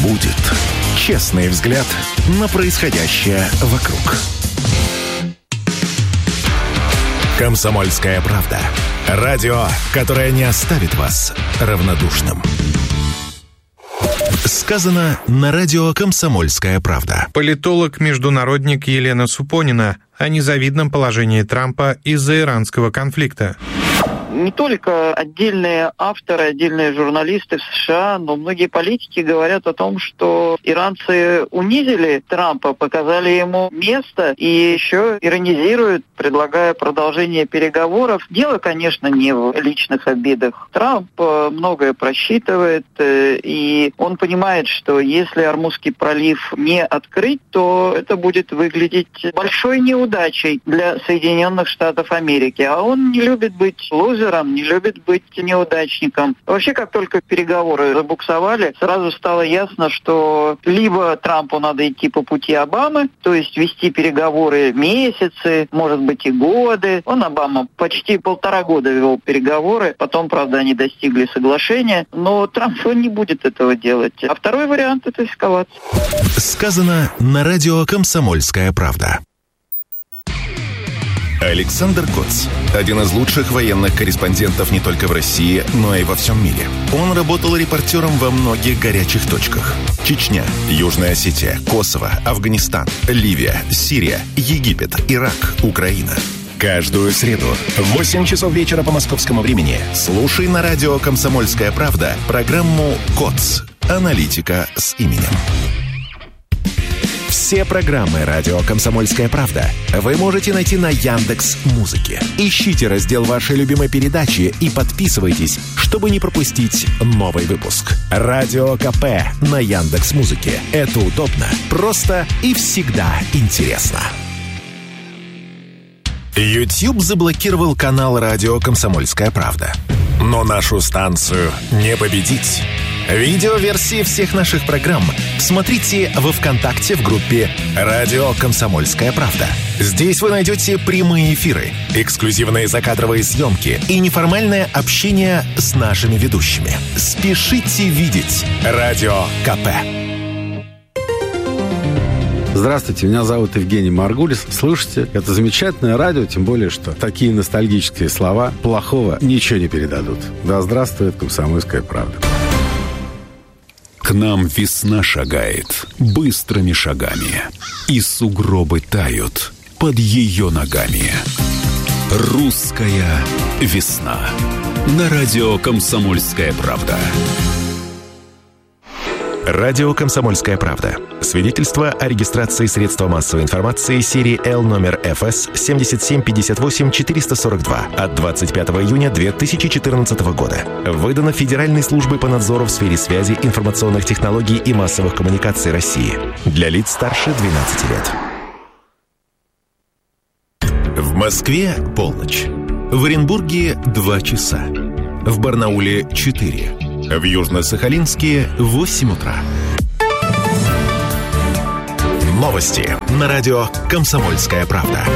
будет честный взгляд на происходящее вокруг. «Комсомольская правда». Радио, которое не оставит вас равнодушным. Сказано на радио «Комсомольская правда». Политолог-международник Елена Супонина о незавидном положении Трампа из-за иранского конфликта. Не только отдельные авторы, отдельные журналисты в США, но многие политики говорят о том, что иранцы унизили Трампа, показали ему место и еще иронизируют, предлагая продолжение переговоров. Дело, конечно, не в личных обидах. Трамп многое просчитывает, и он понимает, что если Ормузский пролив не открыть, то это будет выглядеть большой неудачей для Соединенных Штатов Америки. А он не любит быть лузером, не любит быть неудачником. Вообще, как только переговоры забуксовали, сразу стало ясно, что либо Трампу надо идти по пути Обамы, то есть вести переговоры месяцы, может быть и годы. Обама почти 1,5 года вел переговоры, потом, правда, они достигли соглашения, но Трамп не будет этого делать. А второй вариант – это эскалация. Сказано на радио «Комсомольская правда». Александр Коц – один из лучших военных корреспондентов не только в России, но и во всем мире. Он работал репортером во многих горячих точках. Чечня, Южная Осетия, Косово, Афганистан, Ливия, Сирия, Египет, Ирак, Украина. Каждую среду в 8 часов вечера по московскому времени слушай на радио «Комсомольская правда» программу «Коц. Аналитика с именем». Все программы радио «Комсомольская правда» вы можете найти на Яндекс.Музыке. Ищите раздел вашей любимой передачи и подписывайтесь, чтобы не пропустить новый выпуск. Радио КП на Яндекс.Музыке. Это удобно, просто и всегда интересно. YouTube заблокировал канал радио «Комсомольская правда». Но нашу станцию не победить. Видеоверсии всех наших программ смотрите во ВКонтакте в группе «Радио Комсомольская правда». Здесь вы найдете прямые эфиры, эксклюзивные закадровые съемки и неформальное общение с нашими ведущими. Спешите видеть Радио КП. Здравствуйте, меня зовут Евгений Маргулис. Слушайте, это замечательное радио, тем более, что такие ностальгические слова плохого ничего не передадут. Да здравствует «Комсомольская правда». К нам весна шагает быстрыми шагами, и сугробы тают под ее ногами. Русская весна. На радио «Комсомольская правда». Радио «Комсомольская правда». Свидетельство о регистрации средства массовой информации серии L номер ФС 7758-442 от 25 июня 2014 года. Выдано Федеральной службой по надзору в сфере связи, информационных технологий и массовых коммуникаций России. Для лиц старше 12 лет. В Москве полночь. В Оренбурге 2 часа. В Барнауле 4. В Южно-Сахалинске 8 утра. Новости на радио «Комсомольская правда».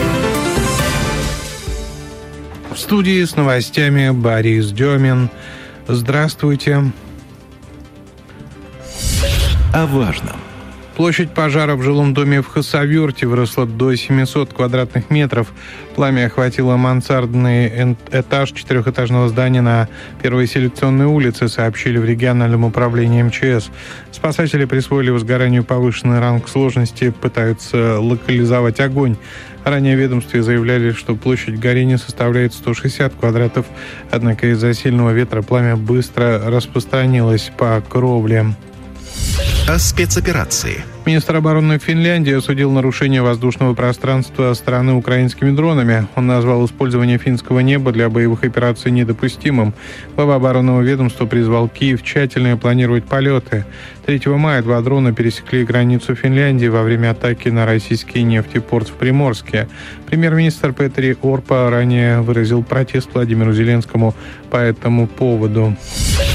В студии с новостями Борис Демин. Здравствуйте. О важном. Площадь пожара в жилом доме в Хасавюрте выросла до 700 квадратных метров. Пламя охватило мансардный этаж 4-этажного здания на Первой селекционной улице, сообщили в региональном управлении МЧС. Спасатели присвоили возгоранию повышенный ранг сложности, пытаются локализовать огонь. Ранее в ведомстве заявляли, что площадь горения составляет 160 квадратов, однако из-за сильного ветра пламя быстро распространилось по кровле. О спецоперации. Министр обороны Финляндии осудил нарушение воздушного пространства страны украинскими дронами. Он назвал использование финского неба для боевых операций недопустимым. Глава оборонного ведомства призвал Киев тщательно планировать полеты. 3 мая 2 дрона пересекли границу Финляндии во время атаки на российский нефтепорт в Приморске. Премьер-министр Петри Орпа ранее выразил протест Владимиру Зеленскому по этому поводу.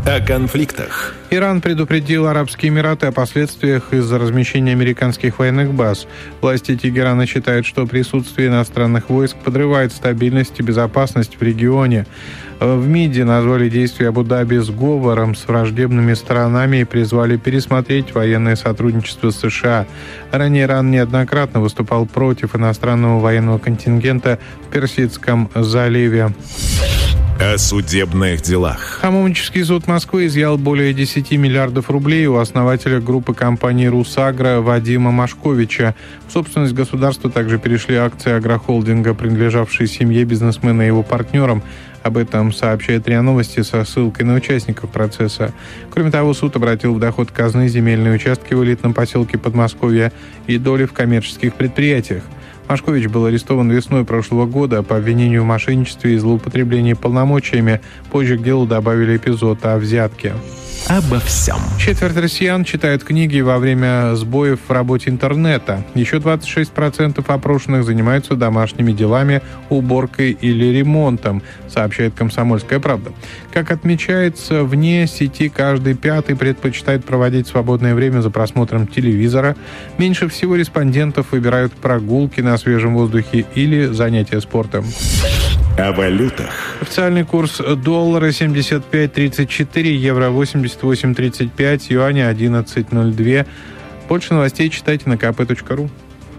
О конфликтах. Иран предупредил Арабские Эмираты о последствиях из-за размещения американских военных баз. Власти Тегерана считают, что присутствие иностранных войск подрывает стабильность и безопасность в регионе. В МИДе назвали действия Абу-Даби сговором с враждебными сторонами и призвали пересмотреть военное сотрудничество с США. Ранее Иран неоднократно выступал против иностранного военного контингента в Персидском заливе. О судебных делах. Хамовнический суд Москвы изъял более 10 миллиардов рублей у основателя группы компаний «Русагро» Вадима Машковича. В собственность государства также перешли акции агрохолдинга, принадлежавшие семье бизнесмена и его партнерам. Об этом сообщает РИА Новости со ссылкой на участников процесса. Кроме того, суд обратил в доход казны земельные участки в элитном поселке Подмосковья и доли в коммерческих предприятиях. Машкович был арестован весной прошлого года по обвинению в мошенничестве и злоупотреблении полномочиями. Позже к делу добавили эпизод о взятке. Обо всем. Четверть россиян читают книги во время сбоев в работе интернета. Еще 26% опрошенных занимаются домашними делами, уборкой или ремонтом, сообщает «Комсомольская правда». Как отмечается, вне сети каждый пятый предпочитает проводить свободное время за просмотром телевизора. меньше всего респондентов выбирают прогулки на свежем воздухе или занятия спортом. О валютах. Официальный курс доллара 75.34, евро 88.35, юаня 11.02. Больше новостей читайте на kp.ru.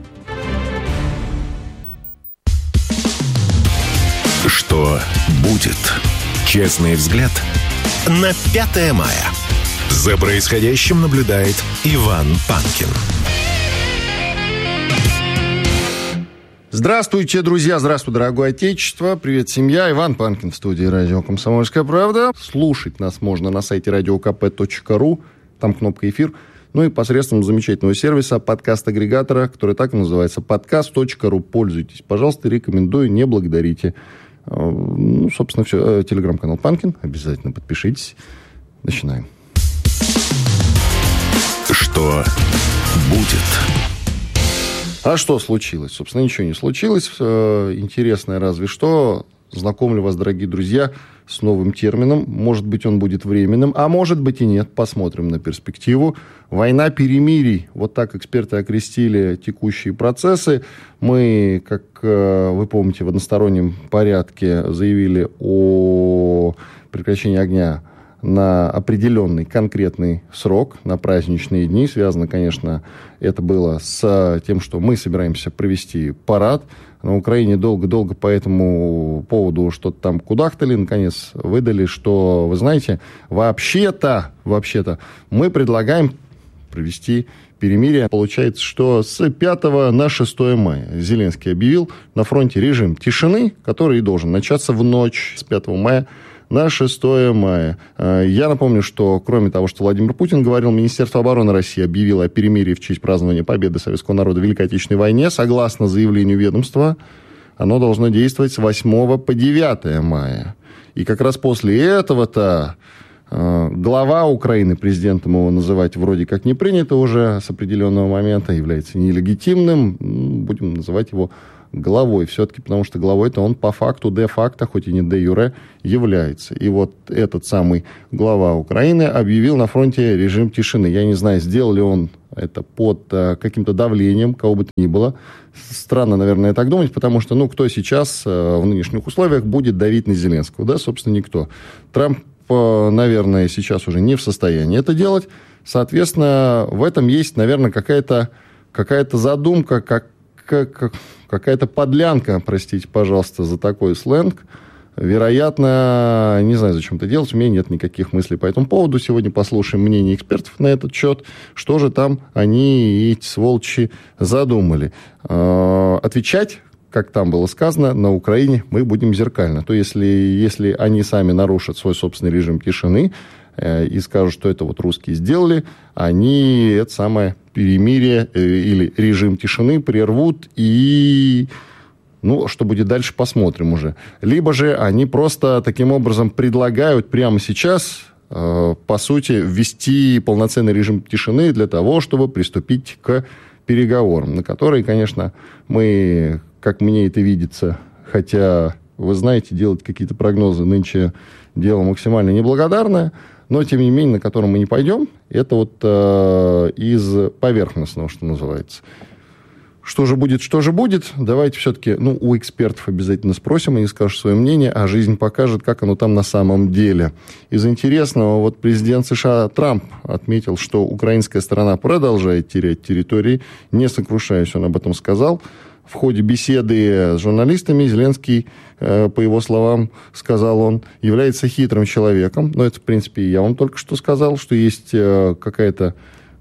Что будет? Честный взгляд на 5 мая. За происходящим наблюдает Иван Панкин. Здравствуйте, друзья, здравствуй, дорогое отечество, привет, семья, Иван Панкин в студии радио «Комсомольская правда». Слушать нас можно на сайте radiokp.ru, там кнопка «Эфир», ну и посредством замечательного сервиса подкаст-агрегатора, который так и называется, podcast.ru. Пользуйтесь, пожалуйста, рекомендую, не благодарите. Ну, собственно, все, телеграм-канал «Панкин», обязательно подпишитесь. Начинаем. Что будет? А что случилось? Собственно, ничего не случилось. Интересное разве что. Знакомлю вас, дорогие друзья, с новым термином. Может быть, он будет временным, а может быть и нет. Посмотрим на перспективу. Война перемирий. Вот так эксперты окрестили текущие процессы. Мы, как вы помните, в одностороннем порядке заявили о прекращении огня на определенный конкретный срок, на праздничные дни. Связано, конечно, это было с тем, что мы собираемся провести парад. На Украине долго-долго по этому поводу что-то там кудахтали. Наконец выдали, что, вы знаете, вообще-то мы предлагаем провести перемирие. Получается, что с 5 на 6 мая Зеленский объявил на фронте режим тишины, который и должен начаться в ночь с 5 мая на 6 мая. Я напомню, что кроме того, что Владимир Путин говорил, Министерство обороны России объявило о перемирии в честь празднования победы советского народа в Великой Отечественной войне. Согласно заявлению ведомства, оно должно действовать с 8 по 9 мая. И как раз после этого-то глава Украины, президентом его называть вроде как не принято уже с определенного момента, является нелегитимным. Будем называть его главой все-таки, потому что главой-то он по факту, де-факто, хоть и не де-юре, является. И вот этот самый глава Украины объявил на фронте режим тишины. Я не знаю, сделал ли он это под каким-то давлением, кого бы то ни было. Странно, наверное, так думать, потому что, кто сейчас в нынешних условиях будет давить на Зеленского? Да, собственно, никто. Трамп, наверное, сейчас уже не в состоянии это делать. Соответственно, в этом есть, наверное, какая-то задумка, какая-то подлянка, простите, пожалуйста, за такой сленг. Вероятно, не знаю, зачем это делать, у меня нет никаких мыслей по этому поводу. Сегодня послушаем мнение экспертов на этот счет, что же там они, эти сволочи, задумали. Отвечать, как там было сказано, на Украине мы будем зеркально. То если они сами нарушат свой собственный режим тишины и скажут, что это вот русские сделали, они это самое перемирие или режим тишины прервут, и что будет дальше, посмотрим уже. Либо же они просто таким образом предлагают прямо сейчас, по сути, ввести полноценный режим тишины для того, чтобы приступить к переговорам, на которые, конечно, мы, как мне это видится, хотя, вы знаете, делать какие-то прогнозы нынче дело максимально неблагодарное, но, тем не менее, на котором мы не пойдем, это вот из поверхностного, что называется. Что же будет? Давайте все-таки, у экспертов обязательно спросим, они скажут свое мнение, а жизнь покажет, как оно там на самом деле. Из интересного, вот президент США Трамп отметил, что украинская сторона продолжает терять территории, не сокрушаясь, он об этом сказал. В ходе беседы с журналистами Зеленский, по его словам, сказал он, является хитрым человеком. Но это, в принципе, я вам только что сказал, что есть какая-то,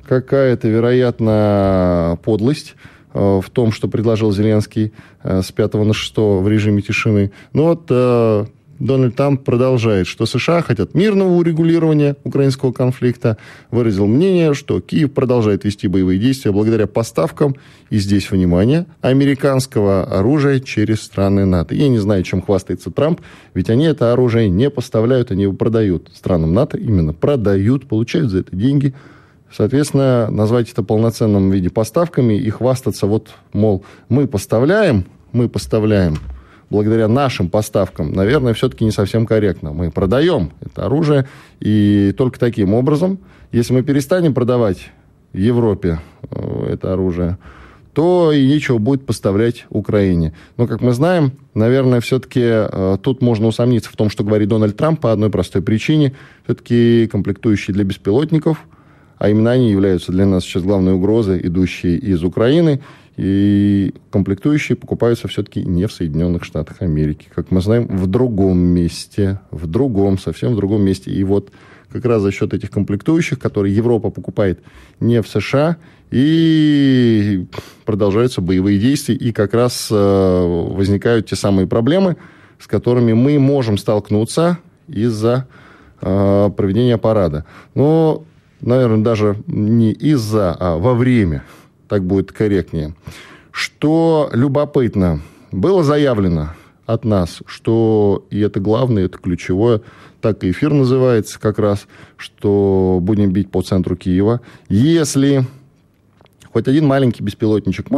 вероятно, подлость в том, что предложил Зеленский с 5 на 6 в режиме тишины. Дональд Трамп продолжает, что США хотят мирного урегулирования украинского конфликта. Выразил мнение, что Киев продолжает вести боевые действия благодаря поставкам, и здесь, внимание, американского оружия через страны НАТО. Я не знаю, чем хвастается Трамп, ведь они это оружие не поставляют, они его продают странам НАТО, именно продают, получают за это деньги. Соответственно, назвать это полноценным в виде поставками и хвастаться, мол, мы поставляем, благодаря нашим поставкам, наверное, все-таки не совсем корректно. Мы продаем это оружие, и только таким образом, если мы перестанем продавать Европе это оружие, то и нечего будет поставлять Украине. Но, как мы знаем, наверное, все-таки тут можно усомниться в том, что говорит Дональд Трамп, по одной простой причине. Все-таки комплектующие для беспилотников, а именно они являются для нас сейчас главной угрозой, идущей из Украины, и комплектующие покупаются все-таки не в Соединенных Штатах Америки. Как мы знаем, в другом месте, совсем в другом месте. И вот как раз за счет этих комплектующих, которые Европа покупает не в США, и продолжаются боевые действия, и как раз возникают те самые проблемы, с которыми мы можем столкнуться из-за проведения парада. Но, наверное, даже не из-за, а во время. Так будет корректнее. Что любопытно, было заявлено от нас, что, и это главное, это ключевое, так и эфир называется как раз, что будем бить по центру Киева. Если хоть один маленький беспилотничек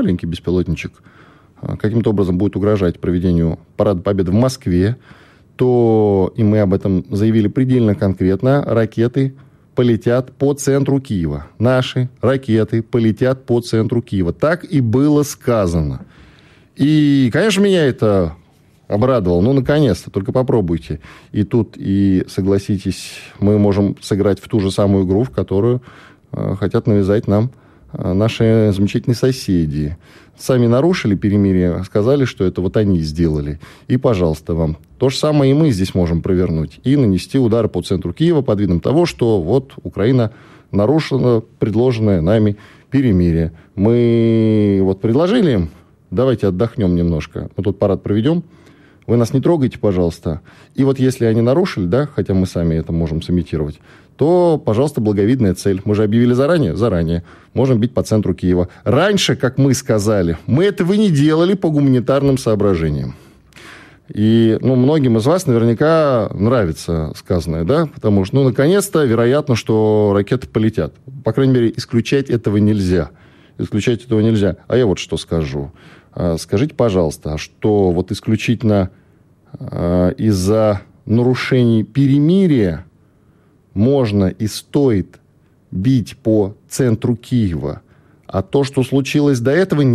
каким-то образом будет угрожать проведению Парада Победы в Москве, то, и мы об этом заявили предельно конкретно, ракеты полетят по центру Киева. Наши ракеты полетят по центру Киева. Так и было сказано. И, конечно, меня это обрадовало. Наконец-то, только попробуйте. И тут, и согласитесь, мы можем сыграть в ту же самую игру, в которую хотят навязать нам наши замечательные соседи. Сами нарушили перемирие, сказали, что это они сделали. И, пожалуйста, вам. То же самое и мы здесь можем провернуть. И нанести удары по центру Киева под видом того, что Украина нарушила предложенное нами перемирие. Мы предложили им, давайте отдохнем немножко. Мы тут парад проведем. Вы нас не трогайте, пожалуйста. И если они нарушили, хотя мы сами это можем сымитировать, то, пожалуйста, благовидная цель. Мы же объявили заранее. Можем бить по центру Киева. Раньше, как мы сказали, мы этого не делали по гуманитарным соображениям. И, многим из вас наверняка нравится сказанное, потому что, наконец-то, вероятно, что ракеты полетят. По крайней мере, исключать этого нельзя. А я что скажу. Скажите, пожалуйста, что исключительно из-за нарушений перемирия можно и стоит бить по центру Киева. А то, что случилось до этого,